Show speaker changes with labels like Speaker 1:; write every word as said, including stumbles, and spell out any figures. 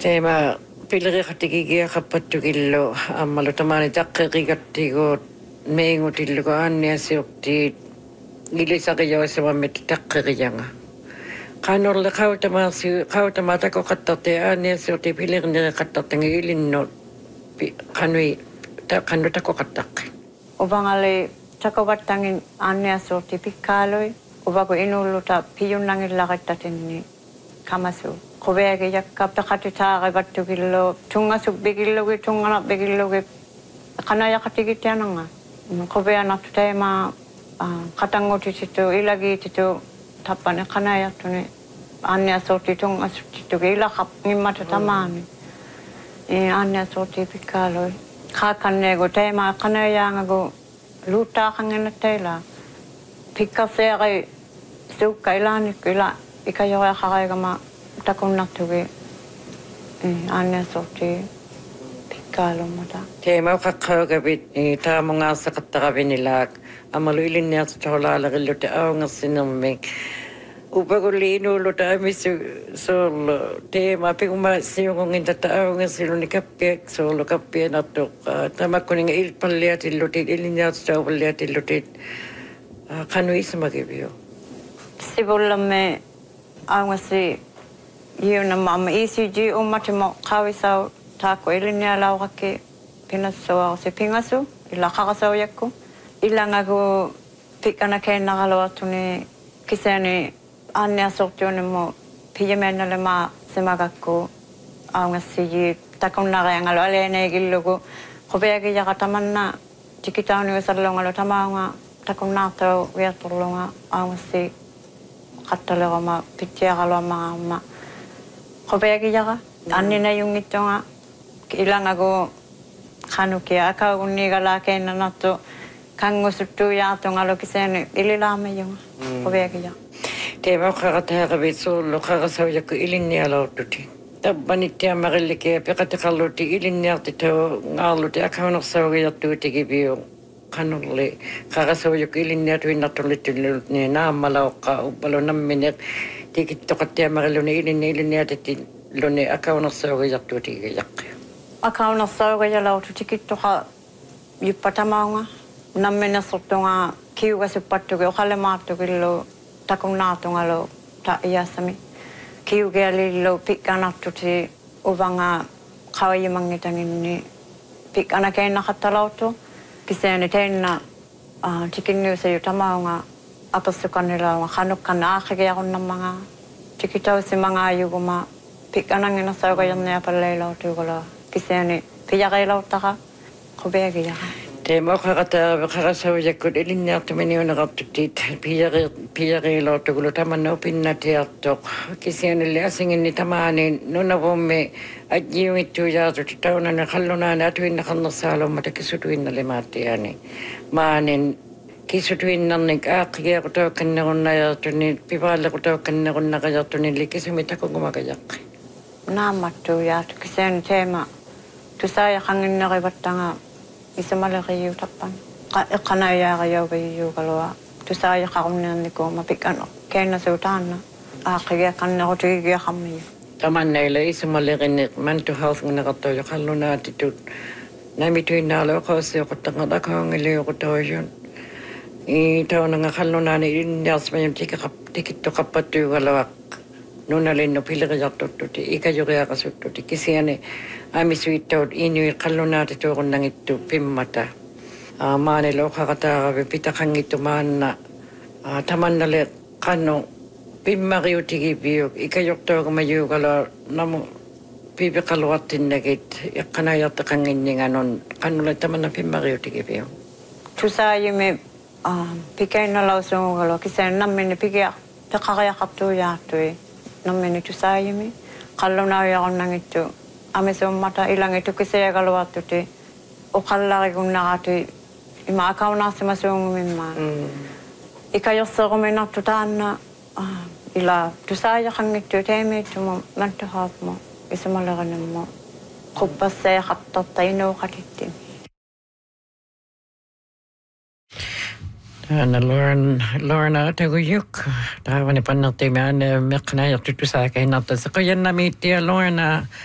Speaker 1: Teema pileriqatigigia qappattukillu ammalu tamani taqqeqigattigut meingutillugu aanniasiurti ilisaqiyausimammit taqqeqiyanga qanorle qautamaarsi qautamatako qattarti aanniasiurti pilerneriqattartangi ilinnu qanui ta qannutako qattaqqi
Speaker 2: ubangali takovattangin aanniasiurti pikkaaloi ubaku inulluta piyunnangillaqattatinni kamasu Kobeagi jakka pekati taare battukillo tunga subbigillogi tungana begillogi kana yakatigiti ananga kobea natu tema katanguti situ ilagi situ tapane kana yatune anya sorti tunga situ ila khap nimata tamani e anya sorti pikalo khakanne go tema kana yanga go luta khangena tela pikkasere sukailani kila ikayora kharaigama takunnattugi aannia sorti pikkaalumata
Speaker 1: teema qaqqaugapit taamungaarseqattaqavinilaak amalu ilinniartutolaalerilluta aungersinermik upagulliinuulluta amisu soorlu teema piguma siungungintatta aungersiluni kappiak soorlu kappianartuq tamakkuninga ilpalliatillutit ilinniartutaupalliatillutit qanuismagiviu
Speaker 2: sivullamme aungersi Iuna mama E C G ummatimo qawisau taako ilinia laurake pinassoa se pingasu ila qarasau yakku ilangagu pikana keenaraloatuni kisani annia sortione mo piyamenale ma semagakku aungassiji takunnareangalo alene gillugu qobeagi yaqatamanna tikitauni wasallongalo tamaunga takunnaartau wiaturlunga aungassi qattalerama pittiaqaloamma Kobeagi jaga, annina yungittonga ilangago kanukia akaunni galake nanatto kangusuttu yaatonga lokisene ililame yunga kobeagi jaga.
Speaker 1: Teema qaqataaqavitsuullu qaqasaujakku ilinnialortuti. Tabbanittia marillike peqatiqalluti ilinniartitau ngaalluti akaunersaugiartuutigibiu qanulli qaqasaujakku ilinniatuinnartullittullutni naammalauqqa uppalu nammine tikittoqattia marilluni ilinni ilinniatatti luni akaunersaugiartuutigijaqqi
Speaker 2: akaunersaugialautu tikittoqa yuppatamaunga namminersortunga kiugasupattugi oqalemaartugillu takunnaartungalo ta iasami kiugealillu pikkanartuti uvanga qawayimangitanginni pikkana keenaqattalautu kiseeni teenna tikinniusayu tamaunga apasukannilaunga qanukkanna aaqigiaqunnamanga tikitausimanga ayuguma pikkanangina saugayanniapalleilautuugala kiseeni piyaqiilauttaqa qubeagiyaqa
Speaker 1: Teema qaqataaqavi qaqasaujakkut ilinniartuminiuneqartuttiit piyaqi piyaqiilauttugulu tamanna upinnatiartoq kisianilli asinginni tamaani nunavummi ajjiungittuujaartuti taunani qallunaani atuinnaqarnersaalummata kisutuinnalimaattiani maanin kisutuinnarnik aaqqigiaqutaukkannerunnajartuni pipaallequtaukkannerunnaqajartuni likisumi takungumaqajaqqi naammattuujaartu kisiani teema tusaayaqanginneqivattanga Isamalaqiyu tappan qanayaaqayaugayyuugalua tusaayaqarunniarnikuuma pikkano keenasuutaanna aaqqigiaqqannerutigiaqammiyu tamannaila isamaleqinneq mental health ngeqartuuju qallunaatitut namituinnaalooqaussiuquttanqatakaungiliuqutauujun i taunanga qallunaani ilinniarsmayam tikaqap tikittoqappattuugaluaq nunalinnu pileriartuttuti ikajuriaqasuttuti kisiani amisuittaut inui qallunaatituuqunnangittu pimmata maanilo qaqataaqavi pitaqangittu maanna tamannale qannu pimmariutigipiuk ikajortuugumayuugalo namu pipiqaluartinnagit iqqanajarteqanginninganun qannule tamanna pimmariutigipiuk
Speaker 2: tusaayimi pikainalausungalo kisen nammini pikia peqariaqartuujaartui nammini tusaayimi qallunaayaqonnangittu amisummata ilangitu kiseagaluartuti uqallarigunnarati ima akaunaarsimasuungumimmaa ikajorseeruminartu taanna ila tusaayaqangittu teemiittumu mantuhaapmu isumalerinimmu quppasseeqartarta inuuqatitti
Speaker 1: Ana Lauren Lorna taguyuk tawani pannerti man meqna yartutusaaka hinarta seqoyanna miittia Lorna